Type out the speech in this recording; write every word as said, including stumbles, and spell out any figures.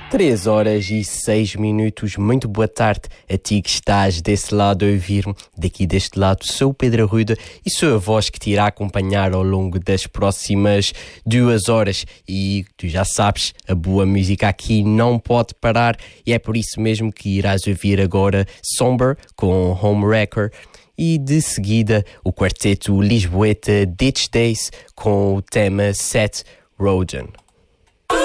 Três horas e seis minutos, muito boa tarde a ti que estás desse lado a ouvir-me. Daqui deste lado sou o Pedro Arruda e sou a voz que te irá acompanhar ao longo das próximas duas horas. E tu já sabes, a boa música aqui não pode parar e é por isso mesmo que irás ouvir agora Somber com Homewrecker e de seguida o quarteto lisboeta Ditch Days com o tema Seth Rogen.